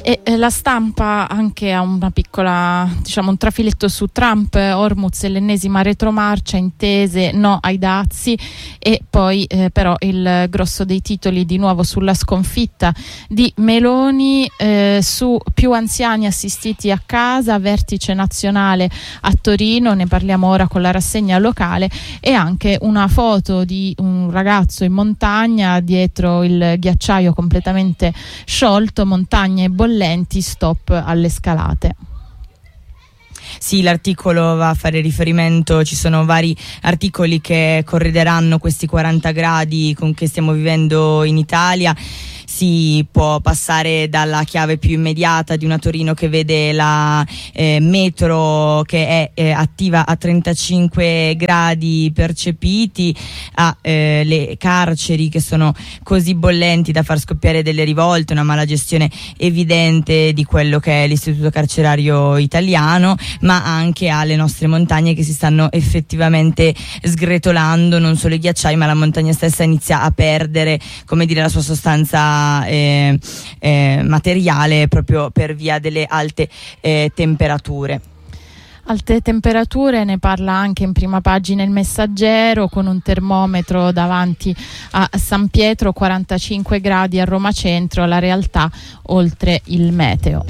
E la stampa anche ha una piccola, un trafiletto su Trump, Hormuz e l'ennesima retromarcia, intese, no ai dazi, e poi però il grosso dei titoli di nuovo sulla sconfitta di Meloni, su più anziani assistiti a casa, vertice nazionale a Torino, ne parliamo ora con la rassegna locale, e anche una foto di un ragazzo in montagna dietro il ghiacciaio completamente sciolto, montagne bollenti, stop alle scalate. Sì, l'articolo va a fare riferimento, ci sono vari articoli che correderanno questi 40 gradi con che stiamo vivendo in Italia. Si può passare dalla chiave più immediata di una Torino che vede la metro che è attiva a 35 gradi percepiti, a le carceri che sono così bollenti da far scoppiare delle rivolte, una mala gestione evidente di quello che è l'istituto carcerario italiano, ma anche alle nostre montagne che si stanno effettivamente sgretolando. Non solo i ghiacciai, ma la montagna stessa inizia a perdere, come dire, la sua sostanza materiale proprio per via delle alte temperature. Alte temperature ne parla anche in prima pagina il Messaggero, con un termometro davanti a San Pietro, 45 gradi a Roma Centro, la realtà oltre il meteo.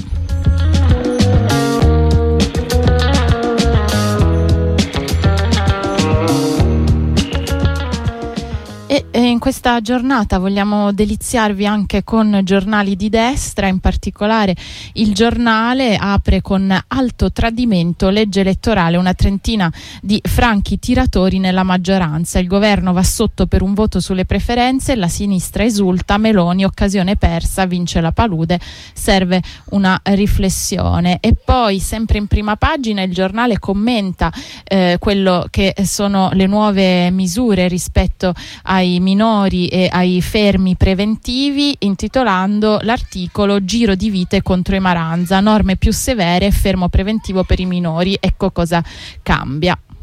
E in questa giornata vogliamo deliziarvi anche con giornali di destra, in particolare il Giornale apre con alto tradimento, legge elettorale, una trentina di franchi tiratori nella maggioranza, il governo va sotto per un voto sulle preferenze, la sinistra esulta, Meloni occasione persa, vince la palude, serve una riflessione. E poi sempre in prima pagina il Giornale commenta quello che sono le nuove misure rispetto ai minori e ai fermi preventivi, intitolando l'articolo Giro di vite contro i Maranza, norme più severe e fermo preventivo per i minori, ecco cosa cambia.